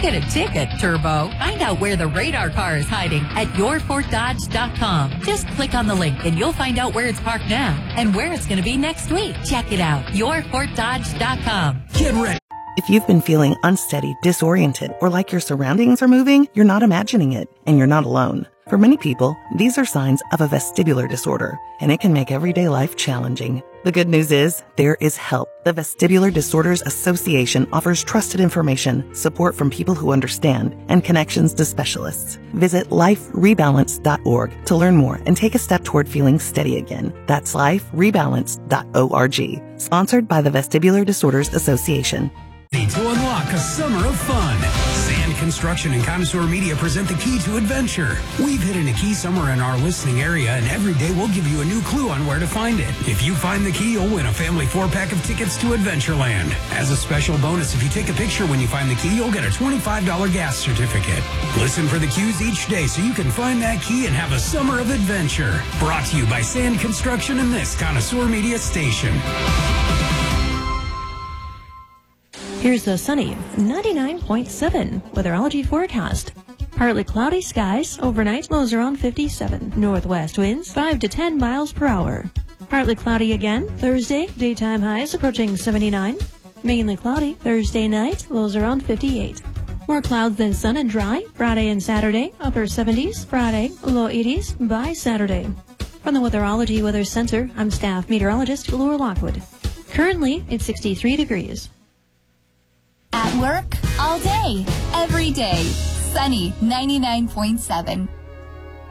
Get a ticket, Turbo. Find out where the radar car is hiding at yourfortdodge.com. Just click on the link and you'll find out where it's parked now and where it's going to be next week. Check it out. yourfortdodge.com. Get ready. If you've been feeling unsteady, disoriented, or like your surroundings are moving, you're not imagining it, and you're not alone. For many people, these are signs of a vestibular disorder, and it can make everyday life challenging. The good news is, there is help. The Vestibular Disorders Association offers trusted information, support from people who understand, and connections to specialists. Visit liferebalance.org to learn more and take a step toward feeling steady again. That's liferebalance.org. Sponsored by the Vestibular Disorders Association. To unlock a summer of fun, Sand Construction and Connoisseur Media present the key to adventure. We've hidden a key somewhere in our listening area, and every day we'll give you a new clue on where to find it. If you find the key, you'll win a family 4-pack of tickets to Adventureland. As a special bonus, if you take a picture when you find the key, you'll get a $25 gas certificate. Listen for the cues each day so you can find that key and have a summer of adventure. Brought to you by Sand Construction and this Connoisseur Media station. Here's the sunny 99.7 weatherology forecast. Partly cloudy skies, overnight lows around 57. Northwest winds 5 to 10 miles per hour. Partly cloudy again Thursday, daytime highs approaching 79. Mainly cloudy Thursday night, lows around 58. More clouds than sun and dry Friday and Saturday, upper 70s. Friday, low 80s by Saturday. From the Weatherology Weather Center, I'm staff meteorologist Laura Lockwood. Currently, it's 63 degrees. At work, all day, every day. Sunny 99.7.